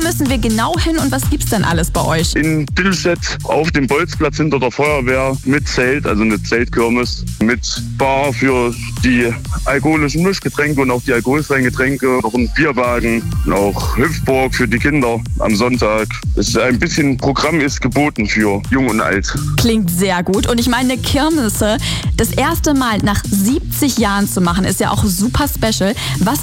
müssen wir genau hin und was gibt's denn alles bei euch? In Dillstedt auf dem Bolzplatz hinter der Feuerwehr mit Zelt, also eine Zeltkirmes, mit Bar für die alkoholischen Mischgetränke und auch die alkoholfreien Getränke, noch ein Bierwagen, auch Hüpfburg für die Kinder am Sonntag. Ein bisschen Programm ist geboten für Jung und Alt. Klingt sehr gut. Und ich meine, eine Kirmesse das erste Mal nach 70 Jahren zu machen, ist ja auch super special. Was